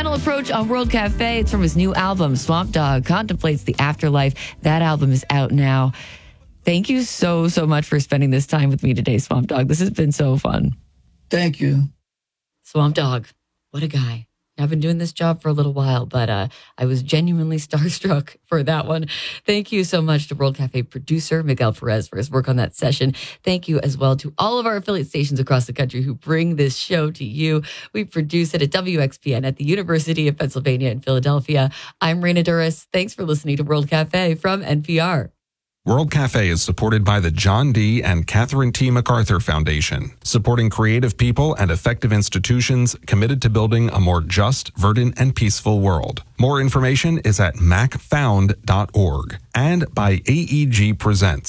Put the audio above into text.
Final approach on World Cafe. It's from his new album, Swamp Dogg Contemplates the Afterlife. That album is out now. Thank you so much for spending this time with me today, Swamp Dogg. This has been so fun. Thank you. Swamp Dogg, what a guy. I've been doing this job for a little while, but I was genuinely starstruck for that one. Thank you so much to World Cafe producer Miguel Perez for his work on that session. Thank you as well to all of our affiliate stations across the country who bring this show to you. We produce it at WXPN at the University of Pennsylvania in Philadelphia. I'm Raina Duras. Thanks for listening to World Cafe from NPR. World Cafe is supported by the John D. and Catherine T. MacArthur Foundation, supporting creative people and effective institutions committed to building a more just, verdant, and peaceful world. More information is at macfound.org and by AEG Presents.